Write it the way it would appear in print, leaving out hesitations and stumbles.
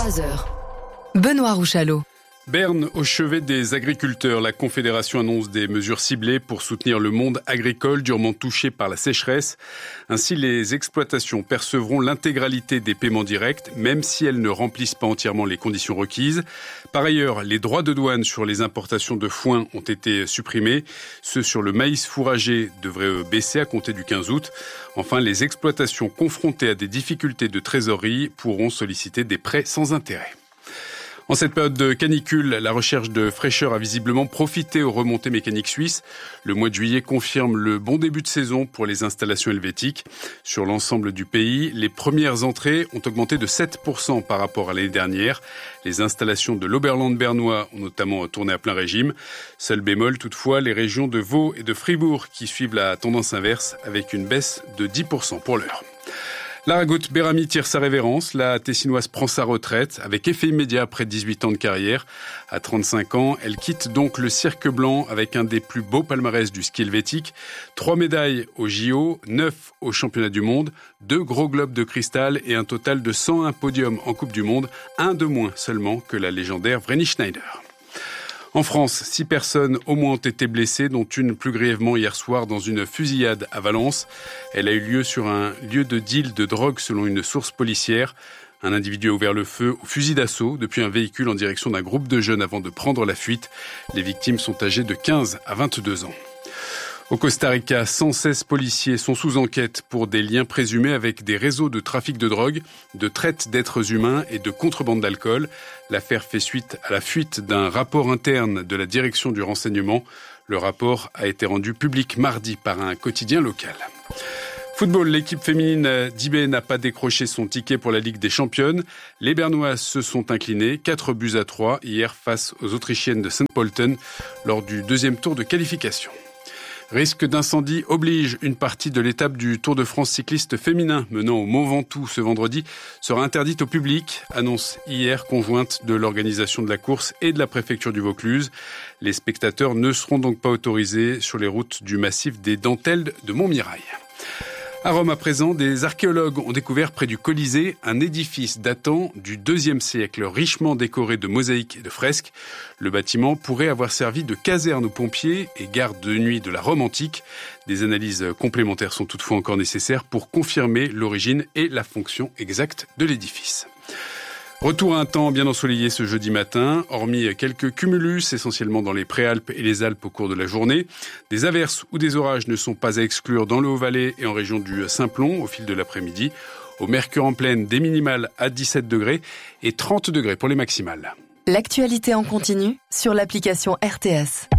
3 heures. Benoît Rouchalot. Berne au chevet des agriculteurs. La Confédération annonce des mesures ciblées pour soutenir le monde agricole durement touché par la sécheresse. Ainsi, les exploitations percevront l'intégralité des paiements directs, même si elles ne remplissent pas entièrement les conditions requises. Par ailleurs, les droits de douane sur les importations de foin ont été supprimés. Ceux sur le maïs fourragé devraient baisser à compter du 15 août. Enfin, les exploitations confrontées à des difficultés de trésorerie pourront solliciter des prêts sans intérêt. En cette période de canicule, la recherche de fraîcheur a visiblement profité aux remontées mécaniques suisses. Le mois de juillet confirme le bon début de saison pour les installations helvétiques. Sur l'ensemble du pays, les premières entrées ont augmenté de 7% par rapport à l'année dernière. Les installations de l'Oberland bernois ont notamment tourné à plein régime. Seul bémol toutefois, les régions de Vaud et de Fribourg qui suivent la tendance inverse avec une baisse de 10% pour l'heure. Laragout Bérami tire sa révérence. La Tessinoise prend sa retraite avec effet immédiat après 18 ans de carrière. À 35 ans, elle quitte donc le cirque blanc avec un des plus beaux palmarès du ski helvétique. 3 médailles aux JO, 9 aux championnats du monde, 2 gros globes de cristal et un total de 101 podiums en Coupe du Monde, un de moins seulement que la légendaire Vreni Schneider. En France, 6 personnes au moins ont été blessées, dont une plus grièvement hier soir dans une fusillade à Valence. Elle a eu lieu sur un lieu de deal de drogue selon une source policière. Un individu a ouvert le feu au fusil d'assaut depuis un véhicule en direction d'un groupe de jeunes avant de prendre la fuite. Les victimes sont âgées de 15 à 22 ans. Au Costa Rica, 116 policiers sont sous enquête pour des liens présumés avec des réseaux de trafic de drogue, de traite d'êtres humains et de contrebande d'alcool. L'affaire fait suite à la fuite d'un rapport interne de la direction du renseignement. Le rapport a été rendu public mardi par un quotidien local. Football, l'équipe féminine d'IB n'a pas décroché son ticket pour la Ligue des Championnes. Les Bernoises se sont inclinées 4-3 hier face aux Autrichiennes de St. Pölten lors du deuxième tour de qualification. Risque d'incendie oblige, une partie de l'étape du Tour de France cycliste féminin menant au Mont Ventoux ce vendredi sera interdite au public, annonce hier conjointe de l'organisation de la course et de la préfecture du Vaucluse. Les spectateurs ne seront donc pas autorisés sur les routes du massif des Dentelles de Montmirail. À Rome à présent, des archéologues ont découvert près du Colisée un édifice datant du IIe siècle, richement décoré de mosaïques et de fresques. Le bâtiment pourrait avoir servi de caserne aux pompiers et garde de nuit de la Rome antique. Des analyses complémentaires sont toutefois encore nécessaires pour confirmer l'origine et la fonction exacte de l'édifice. Retour à un temps bien ensoleillé ce jeudi matin, hormis quelques cumulus, essentiellement dans les Préalpes et les Alpes au cours de la journée. Des averses ou des orages ne sont pas à exclure dans le Haut-Valais et en région du Simplon au fil de l'après-midi. Au mercure en pleine, des minimales à 17 degrés et 30 degrés pour les maximales. L'actualité en continu sur l'application RTS.